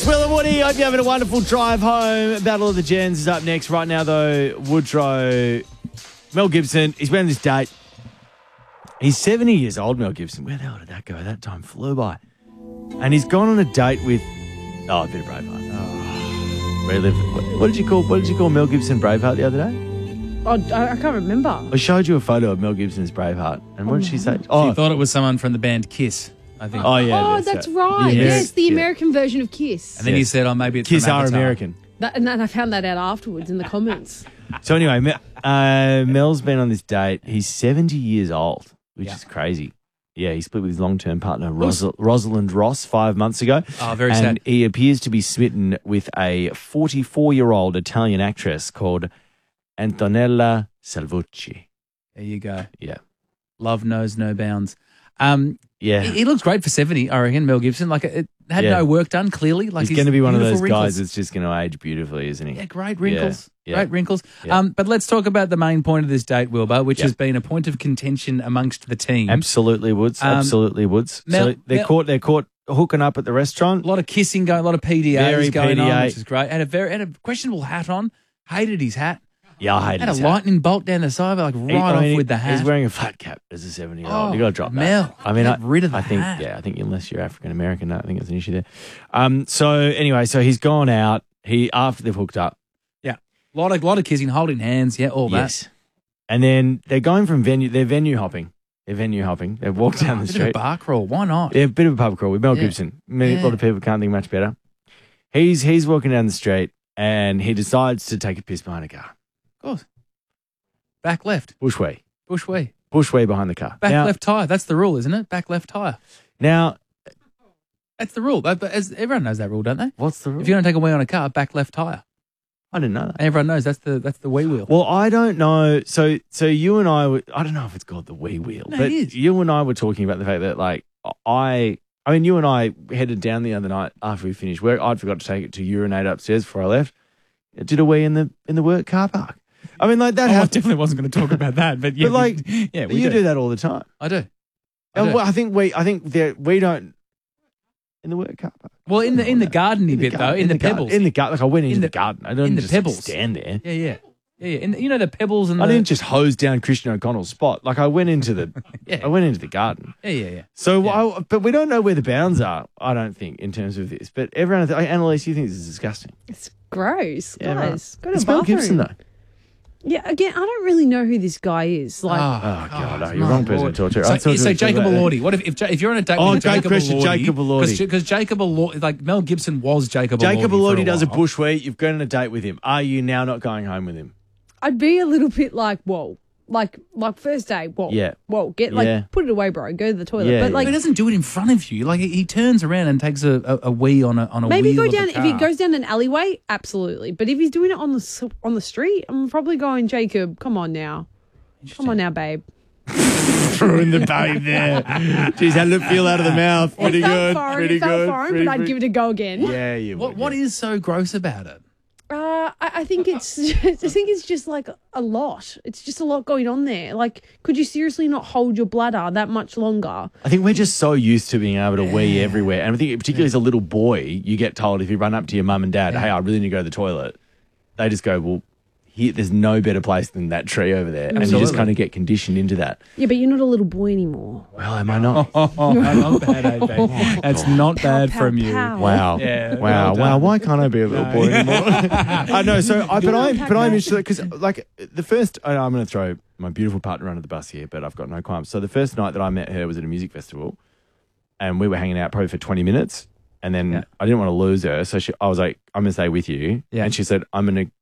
Will and Woody. Hope you're having a wonderful drive home. Battle of the Gens is up next. Right now, though, Woodrow, Mel Gibson, he's been on this date. He's 70 years old, Mel Gibson. Where the hell did that go? That time flew by. And he's gone on a date with, a bit of Braveheart. What did you call Mel Gibson Braveheart the other day? Oh, I can't remember. I showed you a photo of Mel Gibson's Braveheart. And what did she say? She thought it was someone from the band Kiss, I think. Oh, yeah. Oh, that's right. Yes, the American version of Kiss. And then you said, maybe it's Kiss from are Avatar. American. And then I found that out afterwards in the comments. So anyway, Mel's been on this date. He's 70 years old, which is crazy. Yeah, he split with his long-term partner, Rosalind Ross, 5 months ago. Oh, very and sad. he appears to be smitten with a 44-year-old Italian actress called Antonella Salvucci. There you go. Yeah. Love knows no bounds. Yeah. He looks great for 70, I reckon, Mel Gibson. Like, it had no work done, clearly. Like, he's going to be one of those wrinkles. guys that's just going to age beautifully, isn't he? Yeah, great wrinkles. Yeah. Great wrinkles. Yeah. But let's talk about the main point of this date, Wilbur, which has been a point of contention amongst the team. Absolutely, Woods. Absolutely, Woods. So they're caught hooking up at the restaurant. A lot of kissing going, a lot of PDAs Very going on, PDA. which is great. Had a questionable hat on. Hated his hat. Yeah, I hate Had his a hat. lightning bolt down the side, off with the hat. He's wearing a flat cap as a 70-year-old. Oh, You got to drop Mel, that. I mean, get rid of the I think, hat. I think unless you're African American, I think it's an issue there. So anyway, he's gone out. After they've hooked up. Yeah, a lot of kissing, holding hands. Yeah, all Yes. And then they're going from venue. They're venue hopping. They've walked down the a bit street. of a bar crawl. Why not? Yeah, a bit of a pub crawl with Mel Gibson. A lot of people can't think much better. He's walking down the street and he decides to take a piss behind a car. Of course. Back left. Bushway behind the car. Back left tyre. That's the rule, isn't it? Back left tyre. Now, That's the rule. But everyone knows that rule, don't they? what's the rule? If you don't take a wee on a car, back left tyre. I didn't know that. Everyone knows that's the wee wheel. Well, I don't know. So you and I don't know if it's called the wee wheel, No, but it is. you and I were talking about the fact that, like, I mean, you and I headed down the other night after we finished work. I'd forgot to take it to urinate upstairs before I left. I did a wee in the work car park. I mean, like that. I definitely wasn't going to talk about that, but yeah, But like, we you do that all the time. I do. And I think we don't in the work car park. Well, in the gardeny bit though, in the pebbles. In the garden, like I went into the garden. I in didn't the just pebbles. stand there. Yeah. You know the pebbles and I didn't just hose down Christian O'Connell's spot. Like I went into the, Yeah. I went into the garden. Yeah. So, but we don't know where the bounds are. I don't think in terms of this. But everyone, Annalise, you think this is disgusting? It's gross, Yeah, guys. right. Go to It's the Mel bathroom. Gibson though. Yeah, again, I don't really know who this guy is. Like, Oh God, no, you're the wrong person to talk to. So Jacob Elordi. What if you're on a date with great Jacob question, Elordi? Jacob Elordi. Because Jacob Elordi, like Mel Gibson was Jacob Elordi. Jacob for Elordi does a while. bushway. You've gone on a date with him. Are you now not going home with him? I'd be a little bit like, whoa. Like first day, whoa. Yeah. Whoa, put it away, bro. Go to the toilet. Yeah, but like, He doesn't do it in front of you. Like he turns around and takes a wee on a maybe wheel go of the down, if car. he goes down an alleyway, absolutely. But if he's doing it on the street, I'm probably going, Jacob, come on now. Come on now, babe. Throwing the babe there. Jeez, how did it feel out of the mouth? Pretty It felt good. foreign, Pretty it felt good. foreign, pretty but I'd good. give it a go again. Yeah, you would. What is so gross about it? I think it's just like a lot. It's just a lot going on there. Like, could you seriously not hold your bladder that much longer? I think we're just so used to being able to wee everywhere. And I think particularly as a little boy, you get told if you run up to your mum and dad, hey, I really need to go to the toilet. They just go, well, here, there's no better place than that tree over there. And you just kind of get conditioned into that. Yeah, but you're not a little boy anymore. Well, am I not? Not bad, eh, babe? That's not bad Pow, from you. pow. Wow. Yeah, wow. well Wow. done. Why can't I be a little boy anymore? I know. So, but I'm interested because, like, the first, I'm going to throw my beautiful partner under the bus here, but I've got no qualms. So, the first night that I met her was at a music festival, and we were hanging out probably for 20 minutes, and then I didn't want to lose her, so I was like, I'm going to stay with you, and she said, I'm going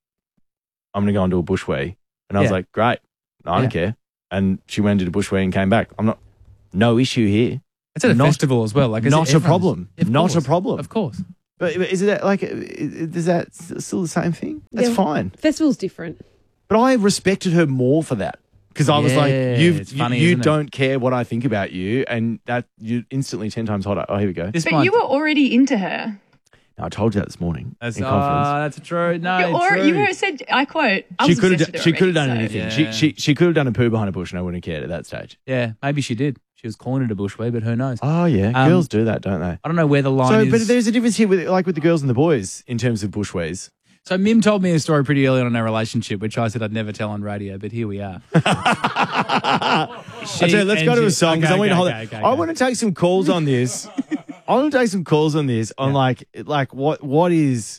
to go and do a bushway, and I was like, great, I don't care, and she went and did a bushway and came back. No issue here. It's at a festival as well. Like, Not a problem. Of Not a course. problem. Of course. But is it like, is that still the same thing? That's Yeah. fine. Festival's different. But I respected her more for that because I was like, it's funny, you isn't it? don't care what I think about you, and that you're instantly 10 times hotter. Oh, here we go. But you were already into her. No, I told you that this morning in That's conference. that's true. No, You said, I quote, I She was could have. obsessed with her She could have already, done so- anything. Yeah. She could have done a poo behind a bush, and I wouldn't have cared at that stage. Yeah, maybe she did. She was calling it a bushwee, but who knows? Oh, yeah. Girls do that, don't they? I don't know where the line So, is. but there's a difference here with the girls and the boys in terms of bushways. So Mim told me a story pretty early on in our relationship, which I said I'd never tell on radio, but here we are. I tell you, let's go to a song because I want to hold it. I want to take some calls on this. I want to take some calls on this on like what do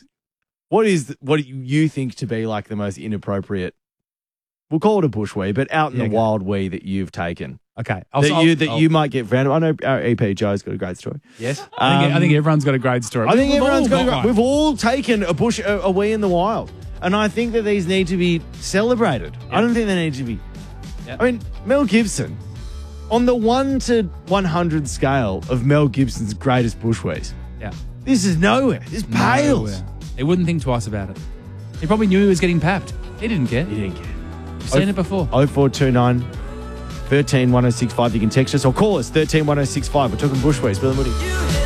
you think to be like the most inappropriate? We'll call it a bushwee, but out in the wild wee that you've taken. Okay. You might get random. I know our EP Joe's got a great story. Yes. I think everyone's got a great story. I think everyone's got a great. one. We've all taken a wee in the wild, and I think that these need to be celebrated. Yeah. I don't think they need to be. Yeah. I mean, Mel Gibson, on the 1 to 100 scale of Mel Gibson's greatest bushwees, Yeah. this is nowhere. This pales. Nowhere. He wouldn't think twice about it. He probably knew he was getting papped. He didn't care. He didn't care. You've seen it before. 0429 13 1065. You can text us or call us 13 1065. We're talking bushwees. Bill and Woody.